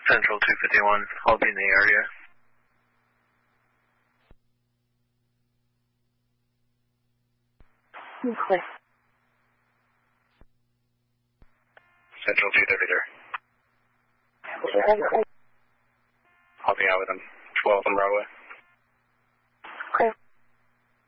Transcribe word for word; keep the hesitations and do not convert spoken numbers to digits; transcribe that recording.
Central two fifty-one, I'll be in the area. Okay. Central two thirty-three. Okay. I'll be out with him. twelve on Broadway.